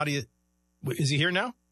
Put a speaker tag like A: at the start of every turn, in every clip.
A: How do you, is he here now?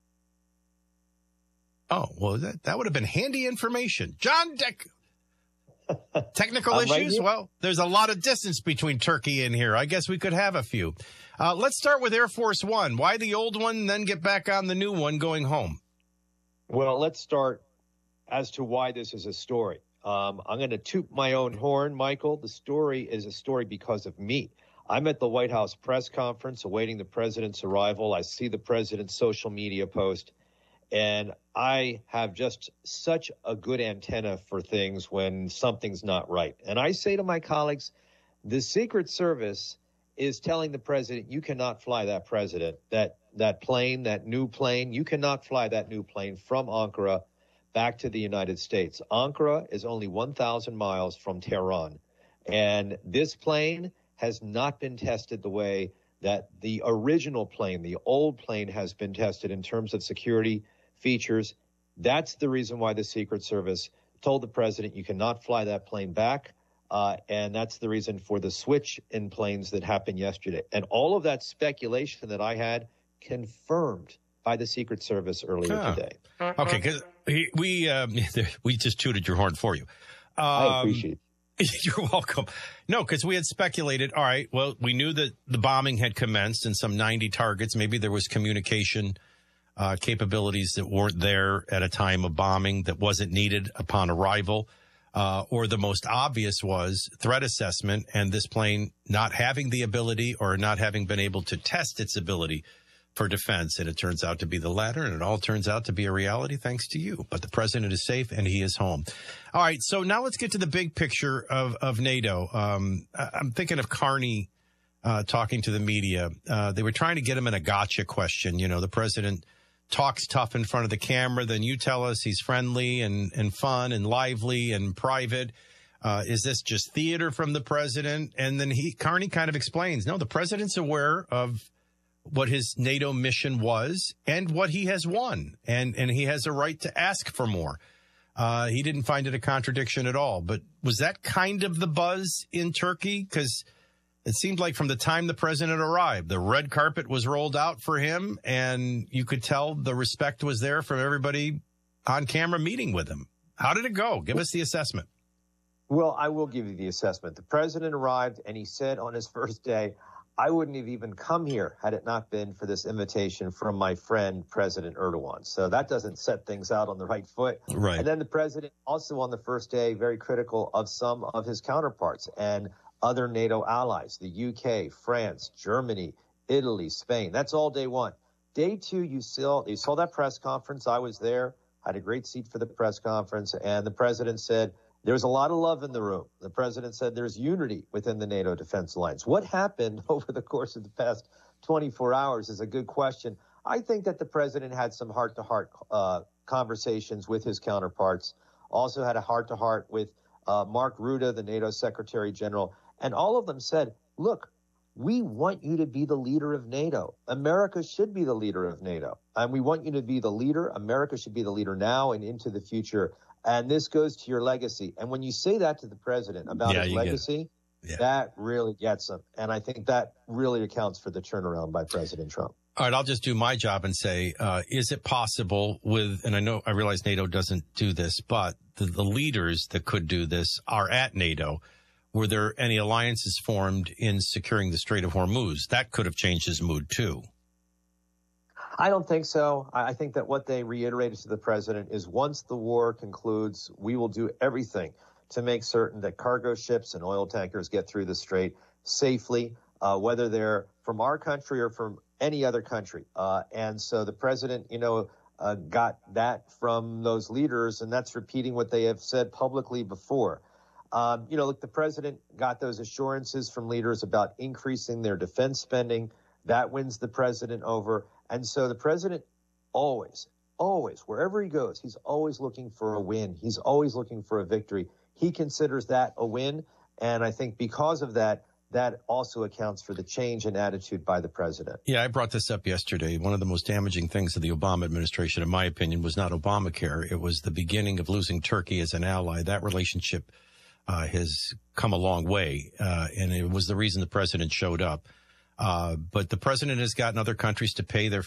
A: Oh, well, that would have been handy information. John Deck. Technical issues? Right, well, there's a lot of distance between Turkey and here. I guess we could have a few. Let's start with Air Force One. Why the old one, then get back on the new one going home?
B: Well, let's start as to why this is a story. I'm going to toot my own horn, Michael. The story is a story because of me. I'm at the White House press conference awaiting the president's arrival. I see the president's social media post, and I have just such a good antenna for things when something's not right. And I say to my colleagues, the Secret Service is telling the president, you cannot fly that plane, that new plane. You cannot fly that new plane from Ankara back to the United States. Ankara is only 1,000 miles from Tehran. And this plane has not been tested the way that the original plane, the old plane, has been tested in terms of security features. That's the reason why the Secret Service told the president you cannot fly that plane back. And that's the reason for the switch in planes that happened yesterday. And all of that speculation that I had confirmed by the Secret Service earlier today.
A: Okay, because we just tooted your horn for you.
B: I appreciate it.
A: You're welcome. No, because we had speculated, all right, well, we knew that the bombing had commenced in some 90 targets. Maybe there was communication capabilities that weren't there at a time of bombing that wasn't needed upon arrival. Or the most obvious was threat assessment and this plane not having the ability or not having been able to test its ability for defense. And it turns out to be the latter, and it all turns out to be a reality thanks to you. But the president is safe and he is home. All right, so now let's get to the big picture of NATO. I'm thinking of Carney talking to the media. They were trying to get him in a gotcha question. You know, the president talks tough in front of the camera, then you tell us he's friendly and fun and lively and private. Is this just theater from the president? And then Carney kind of explains, no, the president's aware of what his NATO mission was and what he has won. And he has a right to ask for more. He didn't find it a contradiction at all. But was that kind of the buzz in Turkey? Because it seemed like from the time the president arrived, the red carpet was rolled out for him, and you could tell the respect was there from everybody on camera meeting with him. How did it go? Give us the assessment.
B: Well, I will give you the assessment. The president arrived, and he said on his first day, I wouldn't have even come here had it not been for this invitation from my friend, President Erdogan. So that doesn't set things out on the right foot.
A: Right.
B: And then the president also on the first day, very critical of some of his counterparts and other NATO allies, the UK, France, Germany, Italy, Spain. That's all day one. Day two, you saw that press conference. I was there, had a great seat for the press conference, and the president said, there's a lot of love in the room. The president said there's unity within the NATO defense alliance. What happened over the course of the past 24 hours is a good question. I think that the president had some heart-to-heart conversations with his counterparts, also had a heart-to-heart with Mark Rutte, the NATO Secretary General, and all of them said, look, we want you to be the leader of NATO. America should be the leader of NATO. And we want you to be the leader. America should be the leader now and into the future. And this goes to your legacy. And when you say that to the president about his legacy, that really gets him. And I think that really accounts for the turnaround by President Trump.
A: All right, I'll just do my job and say, is it possible and I realize NATO doesn't do this, but the leaders that could do this are at NATO. Were there any alliances formed in securing the Strait of Hormuz? That could have changed his mood, too.
B: I don't think so. I think that what they reiterated to the president is once the war concludes, we will do everything to make certain that cargo ships and oil tankers get through the strait safely, whether they're from our country or from any other country. And so the president, got that from those leaders, and that's repeating what they have said publicly before. Look, the president got those assurances from leaders about increasing their defense spending. That wins the president over. And so the president always, wherever he goes, he's always looking for a win. He's always looking for a victory. He considers that a win. And I think because of that, that also accounts for the change in attitude by the president.
A: Yeah, I brought this up yesterday. One of the most damaging things of the Obama administration, in my opinion, was not Obamacare. It was the beginning of losing Turkey as an ally. That relationship has come a long way, and it was the reason the president showed up. But the president has gotten other countries to pay their